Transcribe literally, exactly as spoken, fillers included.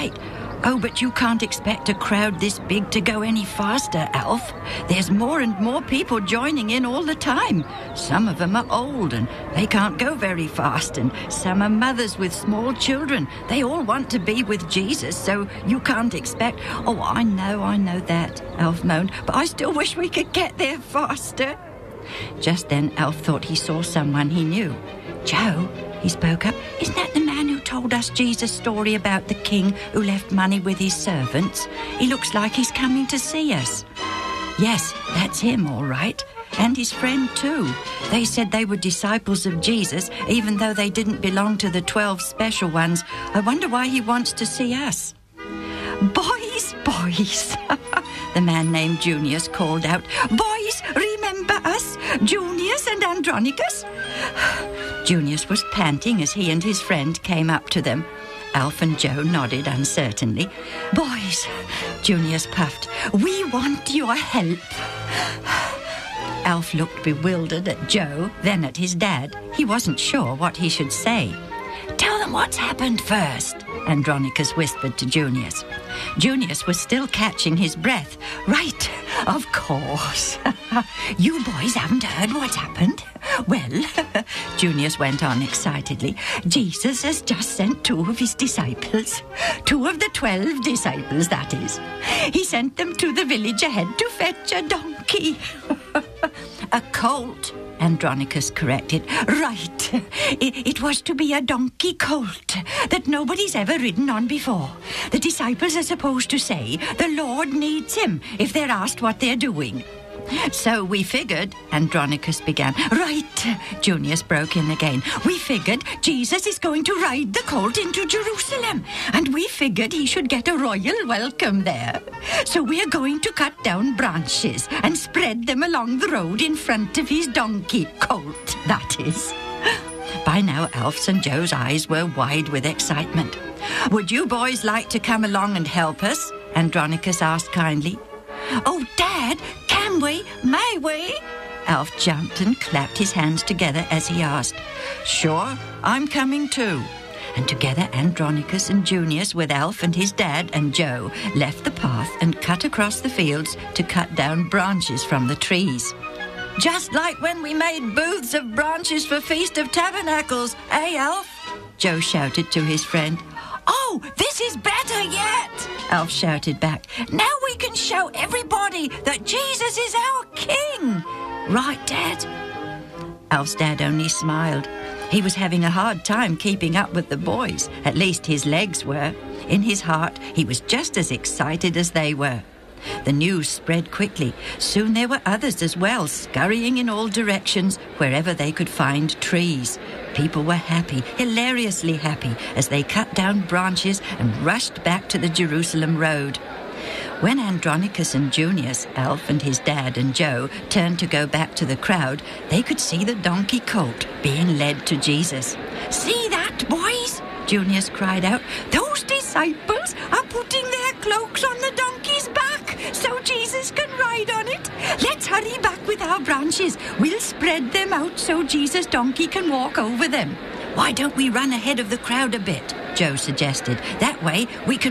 right. Oh, but you can't expect a crowd this big to go any faster, Alf. There's more and more people joining in all the time. Some of them are old and they can't go very fast, and some are mothers with small children. They all want to be with Jesus, so you can't expect... Oh, I know, I know that, Alf moaned, but I still wish we could get there faster. Just then, Alf thought he saw someone he knew. Joe, he spoke up, isn't that the man who told us Jesus' story about the king who left money with his servants? He looks like he's coming to see us. Yes, that's him, all right. And his friend, too. They said they were disciples of Jesus, even though they didn't belong to the twelve special ones. I wonder why he wants to see us. Boys, boys, the man named Junius called out. Boys, remember us, Junius and Andronicus? Junius was panting as he and his friend came up to them. Alf and Joe nodded uncertainly. Boys, Junius puffed, we want your help. Alf looked bewildered at Joe, then at his dad. He wasn't sure what he should say. Tell them what's happened first, Andronicus whispered to Junius. Junius was still catching his breath. Right, of course. You boys haven't heard what's happened? Well, Junius went on excitedly, Jesus has just sent two of his disciples. Two of the twelve disciples, that is. He sent them to the village ahead to fetch a donkey. A colt, Andronicus corrected. Right. It, it was to be a donkey colt that nobody's ever ridden on before. The disciples are supposed to say, the Lord needs him, if they're asked what they're doing. So we figured, Andronicus began. Right, Junius broke in again. We figured Jesus is going to ride the colt into Jerusalem, and we figured he should get a royal welcome there. So we're going to cut down branches and spread them along the road in front of his donkey colt, that is. By now, Alf's and Joe's eyes were wide with excitement. Would you boys like to come along and help us? Andronicus asked kindly. Oh, Dad, can we? May we? Alf jumped and clapped his hands together as he asked. Sure, I'm coming too. And together Andronicus and Junius, with Alf and his dad and Joe, left the path and cut across the fields to cut down branches from the trees. Just like when we made booths of branches for Feast of Tabernacles, eh, Alf? Joe shouted to his friend. Oh, this is better yet, Alf shouted back. Now we can show everybody that Jesus is our king. Right, Dad? Alf's dad only smiled. He was having a hard time keeping up with the boys. At least his legs were. In his heart, he was just as excited as they were. The news spread quickly. Soon there were others as well, scurrying in all directions wherever they could find trees. People were happy, hilariously happy, as they cut down branches and rushed back to the Jerusalem road. When Andronicus and Junius, Alf and his dad and Joe, turned to go back to the crowd, they could see the donkey colt being led to Jesus. See that, boys? Junius cried out. Those disciples are putting their cloaks on the donkey's back so Jesus can ride on it. Let's hurry back with our branches. We'll spread them out so Jesus' donkey can walk over them. Why don't we run ahead of the crowd a bit? Joe suggested. That way we can